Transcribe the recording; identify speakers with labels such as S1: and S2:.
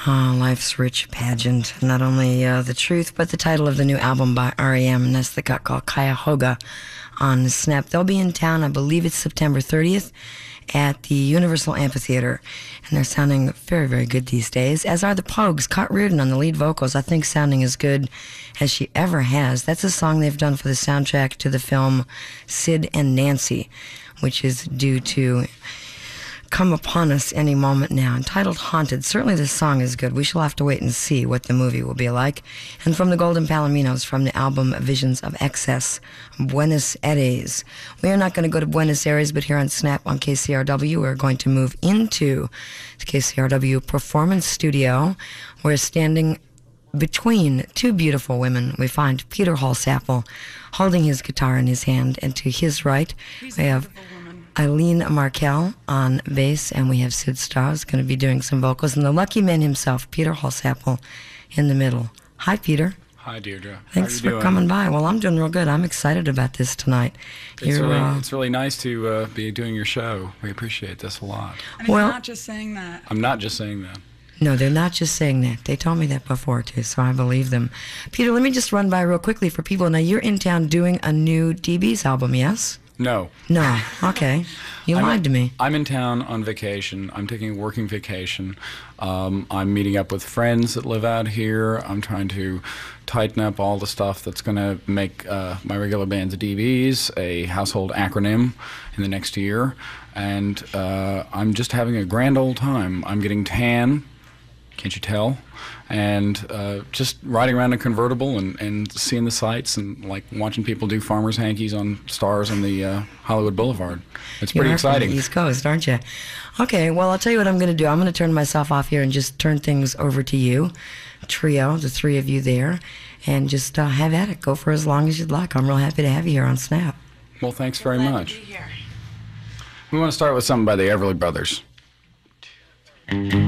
S1: Life's Rich Pageant. Not only The Truth, but the title of the new album by R.E.M., and that's the cut called Cuyahoga on Snap. They'll be in town, I believe it's September 30th, at the Universal Amphitheater, and they're sounding very, very good these days, as are the Pogues. Cott Reardon on the lead vocals, I think sounding as good as she ever has. That's a song they've done for the soundtrack to the film Sid and Nancy, which is due to come upon us any moment now, entitled Haunted. Certainly this song is good. We shall have to wait and see what the movie will be like. And from the Golden Palominos, from the album Visions of Excess, Buenos Aires. We are not going to go to Buenos Aires, but here on Snap on KCRW, we're going to move into the KCRW Performance Studio. We're standing between two beautiful women. We find Peter Holsapple holding his guitar in his hand, and to his right, we have Eileen Markel on bass, and we have Sid Strauss going to be doing some vocals, and the lucky man himself, Peter Holsapple, in the middle. Hi, Peter.
S2: Hi, Deirdre.
S1: Thanks for coming by. Well, I'm doing real good. I'm excited about this tonight.
S2: It's really nice to be doing your show. We appreciate this a lot.
S3: And well, you're not just saying that.
S2: I'm not just saying that.
S1: No, they're not just saying that. They told me that before, too, so I believe them. Peter, let me just run by real quickly for people. Now, you're in town doing a new DB's album, yes?
S2: No.
S1: No. Okay. You lied to me.
S2: I'm in town on vacation. I'm taking a working vacation. I'm meeting up with friends that live out here. I'm trying to tighten up all the stuff that's going to make my regular band's DBs a household acronym in the next year. And I'm just having a grand old time. I'm getting tan, can't you tell? And just riding around in a convertible and seeing the sights and like watching people do farmers' hankies on stars on the Hollywood Boulevard. It's pretty exciting.
S1: From the East Coast, aren't you? Okay, well, I'll tell you what I'm going to do. I'm going to turn myself off here and just turn things over to you, trio, the three of you there, and just have at it. Go for as long as you'd like. I'm real happy to have you here on Snap.
S2: Well, thanks very much. We want to start with something by the Everly Brothers.